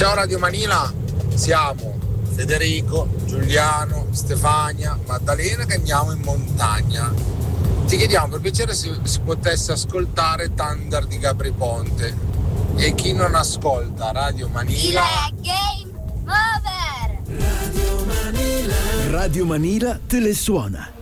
Ciao Radio Manila, siamo Federico, Giuliano, Stefania, Maddalena che andiamo in montagna. Ti chiediamo per piacere se si potesse ascoltare Thunder di Gabry Ponte. E chi non ascolta Radio Manila... Game over! Radio Manila te le suona.